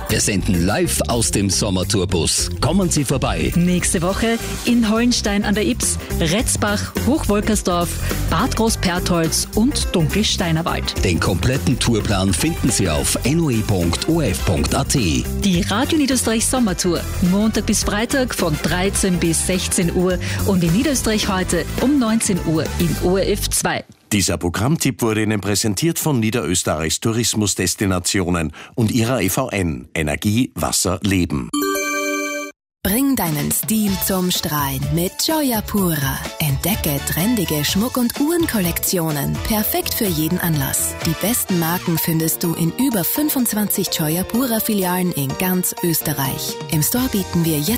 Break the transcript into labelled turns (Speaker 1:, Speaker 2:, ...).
Speaker 1: Wir senden live aus dem Sommertourbus. Kommen Sie vorbei.
Speaker 2: Nächste Woche in Hollenstein an der Ips, Retzbach, Hochwolkersdorf, Bad Großpertholz und Dunkelsteinerwald.
Speaker 1: Den kompletten Tourplan finden Sie auf noe.of.at.
Speaker 2: Die Radio Niederösterreich Sommertour. Montag bis Freitag von 13 bis 16 Uhr und in Niederösterreich heute um 19 Uhr in ORF 2.
Speaker 3: Dieser Programmtipp wurde Ihnen präsentiert von Niederösterreichs Tourismusdestinationen und ihrer EVN. Energie, Wasser, Leben.
Speaker 4: Bring deinen Stil zum Strahlen mit Joyapura. Entdecke trendige Schmuck- und Uhrenkollektionen. Perfekt für jeden Anlass. Die besten Marken findest du in über 25 Joyapura-Filialen in ganz Österreich. Im Store bieten wir jetzt